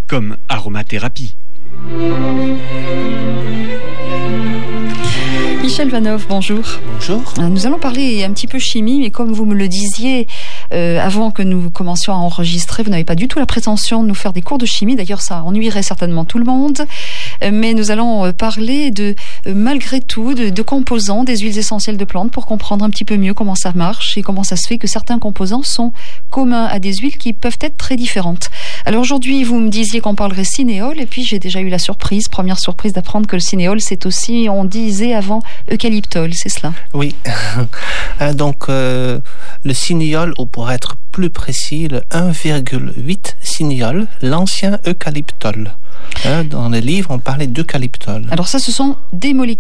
comme aromathérapie. Michel Vanoff, bonjour. Bonjour. Nous allons parler un petit peu chimie, mais comme vous me le disiez avant que nous commencions à enregistrer, vous n'avez pas du tout la prétention de nous faire des cours de chimie. D'ailleurs, ça ennuierait certainement tout le monde. Mais nous allons parler malgré tout, de composants des huiles essentielles de plantes pour comprendre un petit peu mieux comment ça marche et comment ça se fait que certains composants sont communs à des huiles qui peuvent être très différentes. Alors aujourd'hui, vous me disiez qu'on parlerait cinéole, et puis j'ai déjà eu la première surprise d'apprendre que le cinéole, c'est aussi, on disait avant, eucalyptol, c'est cela? Oui. Donc, le cinéole, ou pour être plus précis, le 1,8 cinéole, l'ancien eucalyptol. Dans les livres, on parlait d'eucalyptol. Alors ça, ce sont des molécules